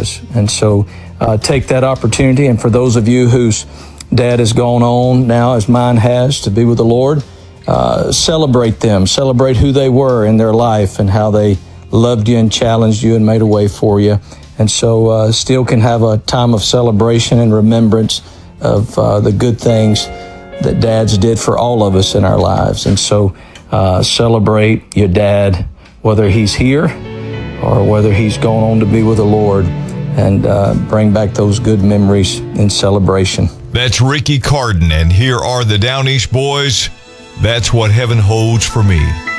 is. And so take that opportunity. And for those of you whose dad has gone on now, as mine has, to be with the Lord, celebrate them. Celebrate who they were in their life and how they loved you and challenged you and made a way for you. And so still can have a time of celebration and remembrance of the good things that dads did for all of us in our lives. And so celebrate your dad, whether he's here or whether he's gone on to be with the Lord, and bring back those good memories in celebration. That's Ricky Carden, and here are the Down East Boys. That's what heaven holds for me.